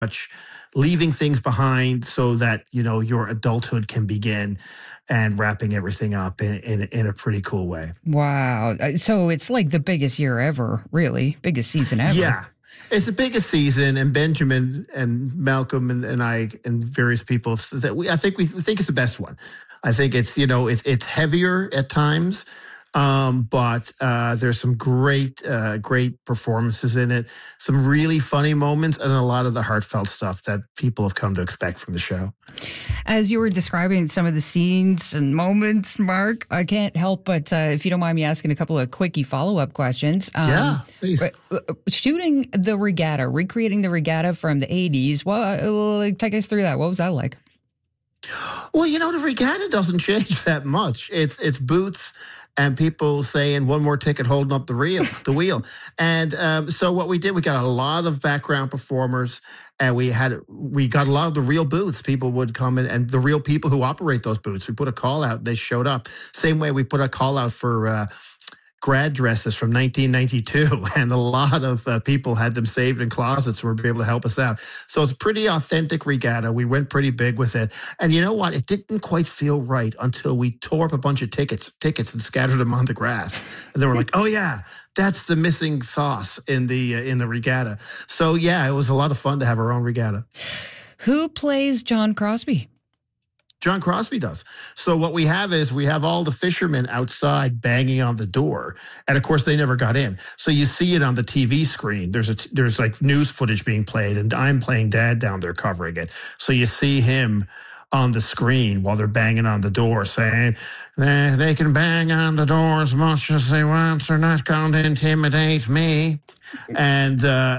much leaving things behind so that, your adulthood can begin, and wrapping everything up in a pretty cool way. Wow. So it's like the biggest year ever, really. Biggest season ever. Yeah. It's the biggest season, and Benjamin and Malcolm and I and various people that we think it's the best one. I think it's it's heavier at times, but there's some great performances in it, some really funny moments, and a lot of the heartfelt stuff that people have come to expect from the show. As you were describing some of the scenes and moments, Mark, I can't help but, if you don't mind me asking a couple of quickie follow-up questions. Yeah, please. Shooting the regatta, recreating the regatta from the 80s, take us through that. What was that like? Well, the regatta doesn't change that much. It's booths and people saying one more ticket, holding up the wheel. And so what we did, we got a lot of background performers, and we got a lot of the real booths. People would come in, and the real people who operate those booths. We put a call out, they showed up. Same way we put a call out for grad dresses from 1992, and a lot of people had them saved in closets and were able to help us out. So it's a pretty authentic regatta. We went pretty big with it. And you know what? It didn't quite feel right until we tore up a bunch of tickets and scattered them on the grass. And then we're like, oh yeah, that's the missing sauce in the regatta. So yeah, it was a lot of fun to have our own regatta. Who plays John Crosby? John Crosby does. So what we have is all the fishermen outside banging on the door. And of course, they never got in. So you see it on the TV screen. There's like news footage being played, and I'm playing Dad down there covering it. So you see him on the screen while they're banging on the door saying, they can bang on the door as much as they want. They're not going to intimidate me. And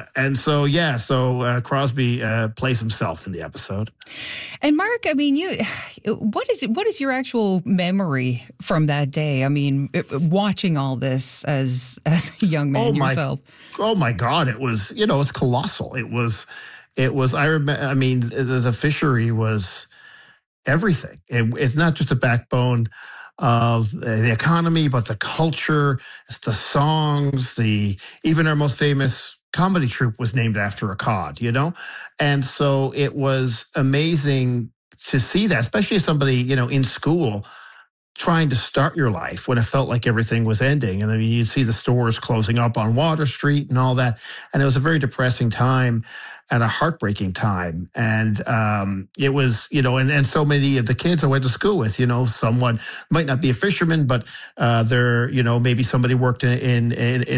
so Crosby plays himself in the episode. And Mark, I mean, what is your actual memory from that day? I mean, watching all this as a young man yourself. Oh my God, it was, it's colossal. It was, I remember, I mean, the fishery was everything. It's not just a backbone of the economy, but the culture, it's the songs, even our most famous comedy troupe was named after a cod, And so it was amazing to see that, especially as somebody, in school trying to start your life when it felt like everything was ending. And I mean, you see the stores closing up on Water Street and all that. And it was a very depressing time and a heartbreaking time. And it was, and so many of the kids I went to school with, someone might not be a fisherman, but they're, maybe somebody worked in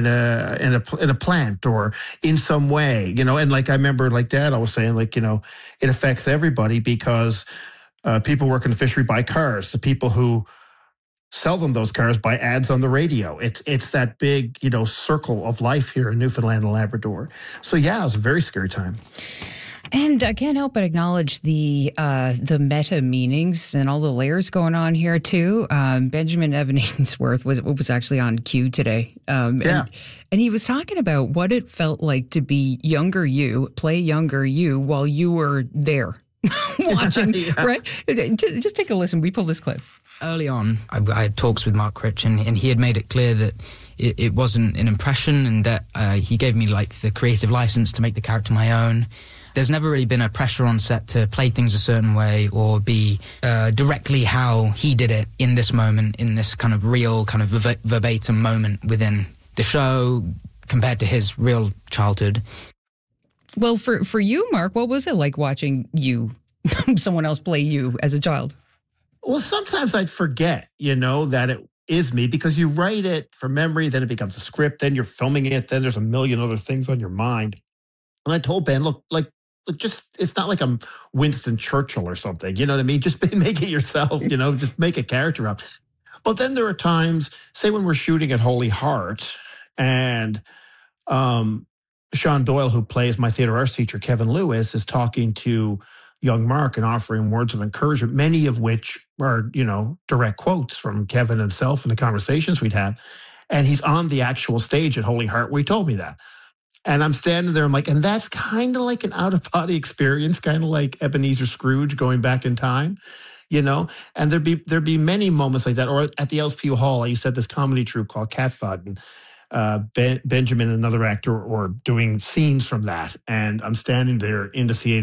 a plant or in some way, and like I remember, like Dad always saying, like, it affects everybody because people work in the fishery buy cars. The people who sell them those cars by ads on the radio. It's that big, circle of life here in Newfoundland and Labrador. So yeah, it was a very scary time. And I can't help but acknowledge the meta meanings and all the layers going on here too. Benjamin Evan Ainsworth was actually on Q today. And he was talking about what it felt like to be younger you, play younger you while you were there watching, right? Just take a listen. We pulled this clip. Early on, I had talks with Mark Critch, and he had made it clear that it wasn't an impression, and that he gave me like the creative license to make the character my own. There's never really been a pressure on set to play things a certain way or be directly how he did it in this moment, in this kind of real, kind of verbatim moment within the show compared to his real childhood. Well, for you, Mark, what was it like watching someone else play you as a child? Well, sometimes I'd forget, that it is me, because you write it from memory, then it becomes a script, then you're filming it, then there's a million other things on your mind. And I told Ben, look, just, it's not like I'm Winston Churchill or something, you know what I mean? Just make it yourself, just make a character up. But then there are times, say when we're shooting at Holy Heart, and Sean Doyle, who plays my theater arts teacher, Kevin Lewis, is talking to young Mark and offering words of encouragement, many of which are, direct quotes from Kevin himself in the conversations we'd have. And he's on the actual stage at Holy Heart where he told me that. And I'm standing there, I'm like, and that's kind of like an out-of-body experience, kind of like Ebenezer Scrooge going back in time, and there'd be many moments like that. Or at the Elspeth Hall, I used to have this comedy troupe called Cat Fud. And Benjamin, another actor, or doing scenes from that. And I'm standing there in the theater